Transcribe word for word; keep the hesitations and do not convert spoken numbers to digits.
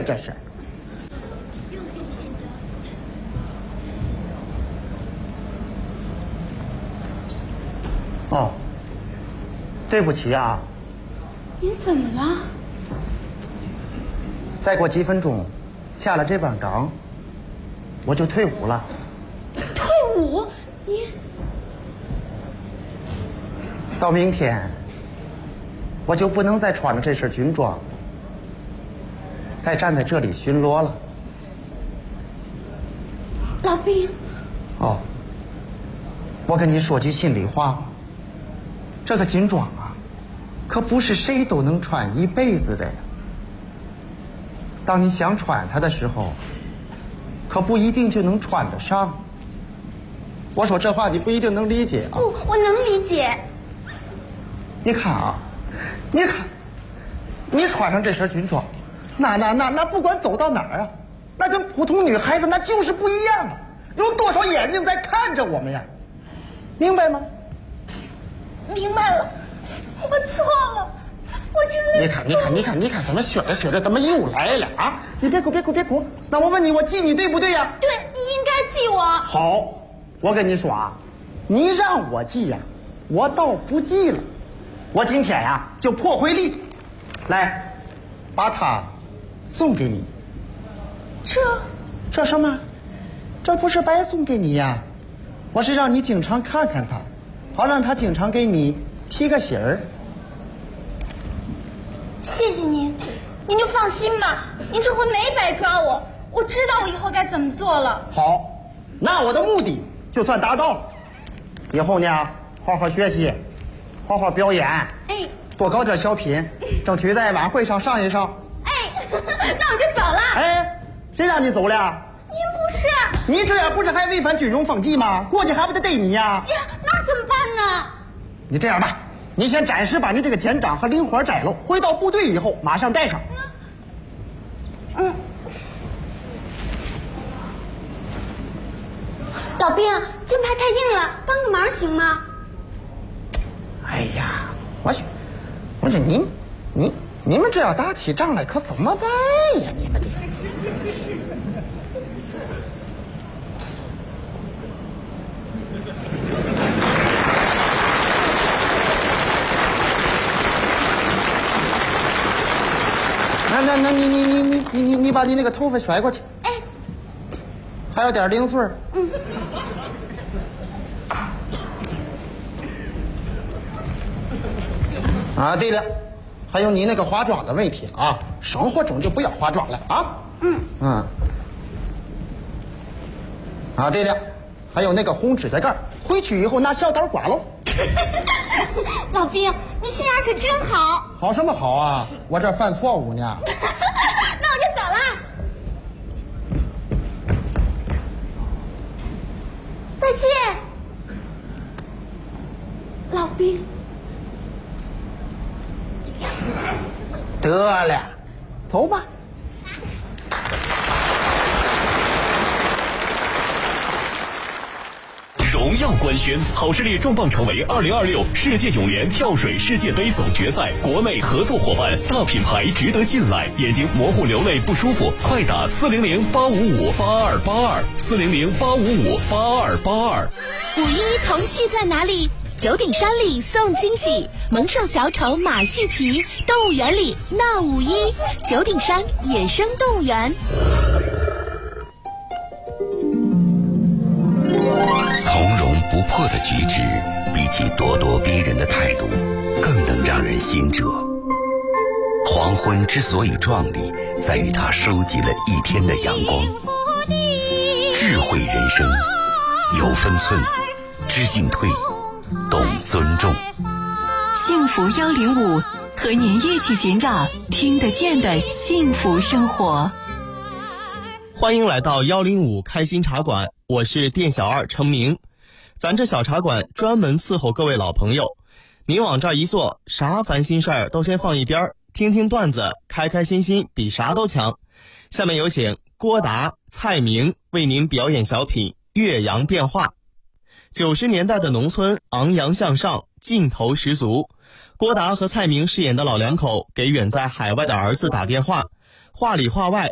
这是。哦，对不起啊。 您怎么了？ 再过几分钟，下了这班岗，我就退伍了。 退伍？您？ 到明天，我就不能再穿着这身军装，再站在这里巡逻了。 老兵。 哦，我跟你说句心里话，这个军装啊，可不是谁都能穿一辈子的呀。当你想穿它的时候，可不一定就能穿得上。我说这话你不一定能理解啊。 不，我能理解。 你看啊，你看，你穿上这身军装，那那那那不管走到哪儿啊，那跟普通女孩子那就是不一样啊！有多少眼睛在看着我们呀？明白吗？ 明白了，我错了，我真的。 你看，你看，你看，你看，怎么学着学着怎么又来了啊？你别哭，别哭，别哭。那我问你，我记你对不对呀？ 对，你应该记我。 好，我跟你说啊，你让我记呀，我倒不记了。我今天呀就破回例，来，把它送给你。 这这什么？这不是白送给你呀，我是让你经常看看他，好让他经常给你提个醒儿。 谢谢您，您就放心吧，您这回没白抓我，我知道我以后该怎么做了。 好，那我的目的就算达到了。以后呢，好好学习，好好表演， 哎， 多搞点小品，争取在晚会上上一上。 哎，那我就走了。 哎，谁让你走了？ 您不是？ 你这样不是还违反军容风纪吗？过去还不得逮你呀？ 呀，那怎么办呢？ 你这样吧，你先暂时把你这个肩章和领花摘了，回到部队以后马上戴上。 嗯。老兵，金牌太硬了，帮个忙行吗？ 哎呀，我去，我说你你你们这要打起仗来可怎么办呀？你们这。那那那你你你你你你你把你那个头发甩过去， 哎， 还有点零碎儿。 嗯。 啊，对了，还有你那个化妆的问题啊，生活中就不要化妆了啊。 嗯嗯。啊，对了，还有那个红指甲盖，回去以后拿小刀刮喽。 老兵，你心眼可真好。 好什么好啊？我这犯错误呢。 那我就走了。再见，老兵。 得了，走吧。 荣耀官宣，好视力重磅成为二零二六世界泳联跳水世界杯总决赛国内合作伙伴，大品牌值得信赖。眼睛模糊流泪不舒服，快打四零零八五五八二八二四零零八五五八二八二。 五一童趣在哪里？九鼎山里送惊喜，萌兽小丑马戏奇，动物园里闹五一，九鼎山野生动物园。 从容不迫的举止，比起咄咄逼人的态度，更能让人心折。黄昏之所以壮丽，在于它收集了一天的阳光。智慧人生，有分寸，知进退，懂尊重。 幸福幺零五，和您一起寻找听得见的幸福生活。 欢迎来到幺零五开心茶馆，我是店小二程明。咱这小茶馆专门伺候各位老朋友，您往这儿一坐，啥烦心事儿都先放一边，听听段子，开开心心比啥都强。下面有请郭达、蔡明为您表演小品《岳阳电话》。九十年代的农村昂扬向上，劲头十足。郭达和蔡明饰演的老两口给远在海外的儿子打电话，话里话外